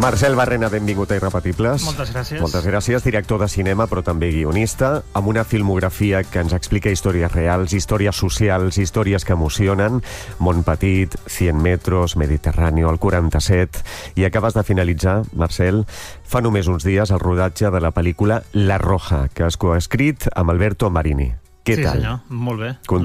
Marcel Barrena, benvingut a Irrepetibles. Moltes gràcies. Moltes gràcies, director de cinema, però també guionista, amb una filmografia que ens explica històries reals, històries socials, històries que emocionen. Món Petit, 100 metros, Mediterráneo, el 47... I acabes de finalitzar, Marcel, fa només uns dies, el rodatge de la pel·lícula La Roja, que has coescrit amb Alberto Marini. Què tal? Sí, senyor, molt bé.